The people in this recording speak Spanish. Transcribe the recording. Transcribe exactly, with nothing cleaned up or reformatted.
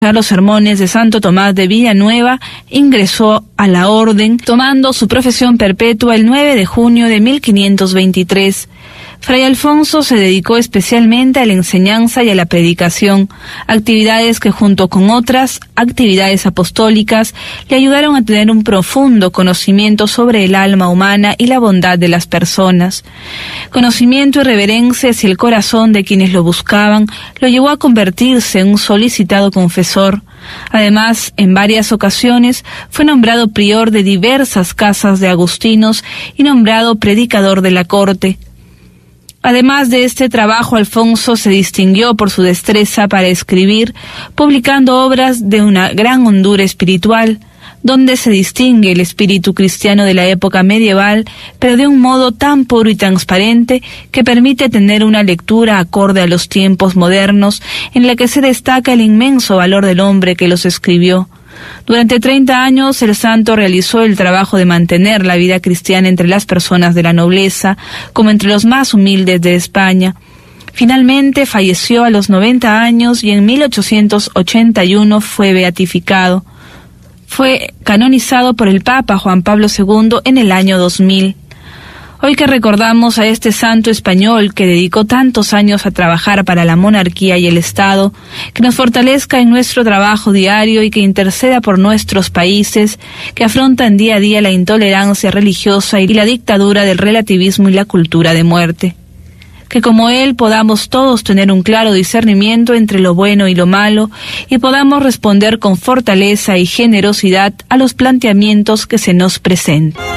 A los sermones de Santo Tomás de Villanueva, ingresó a la orden, tomando su profesión perpetua el nueve de junio de mil quinientos veintitrés. Fray Alfonso se dedicó especialmente a la enseñanza y a la predicación, actividades que junto con otras actividades apostólicas le ayudaron a tener un profundo conocimiento sobre el alma humana y la bondad de las personas. Conocimiento y reverencia hacia el corazón de quienes lo buscaban lo llevó a convertirse en un solicitado confesor. Además, en varias ocasiones fue nombrado prior de diversas casas de agustinos y nombrado predicador de la corte. Además de este trabajo, Alfonso se distinguió por su destreza para escribir, publicando obras de una gran hondura espiritual, donde se distingue el espíritu cristiano de la época medieval, pero de un modo tan puro y transparente que permite tener una lectura acorde a los tiempos modernos, en la que se destaca el inmenso valor del hombre que los escribió. Durante treinta años el santo realizó el trabajo de mantener la vida cristiana entre las personas de la nobleza, como entre los más humildes de España. Finalmente falleció a los noventa años y en mil ochocientos ochenta y uno fue beatificado. Fue canonizado por el Papa Juan Pablo segundo en el año dos mil. Hoy que recordamos a este santo español que dedicó tantos años a trabajar para la monarquía y el Estado, que nos fortalezca en nuestro trabajo diario y que interceda por nuestros países que afrontan día a día la intolerancia religiosa y la dictadura del relativismo y la cultura de muerte. Que como él podamos todos tener un claro discernimiento entre lo bueno y lo malo y podamos responder con fortaleza y generosidad a los planteamientos que se nos presentan.